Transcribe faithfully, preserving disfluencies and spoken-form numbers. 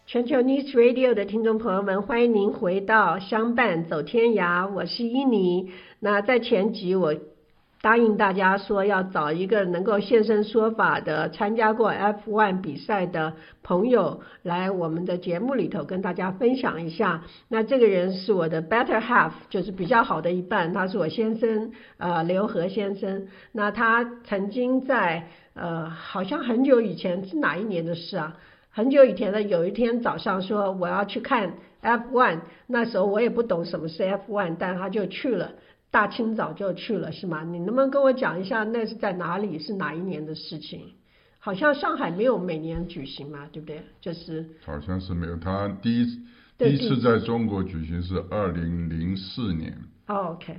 全球 News Radio 的听众朋友们，欢迎您回到相伴走天涯，我是伊妮。那在前集我答应大家说要找一个能够现身说法的参加过 F 一 比赛的朋友来我们的节目里头跟大家分享一下。那这个人是我的 better half， 就是比较好的一半，他是我先生呃刘和先生。那他曾经在呃好像很久以前，是哪一年的事啊？很久以前的有一天早上说我要去看 F 一， 那时候我也不懂什么是 F 一， 但他就去了，大清早就去了，是吗？你能不能跟我讲一下那是在哪里，是哪一年的事情？好像上海没有每年举行嘛，对不对？就是好像是没有，他第一第一次在中国举行是二零零四年。 哦 OK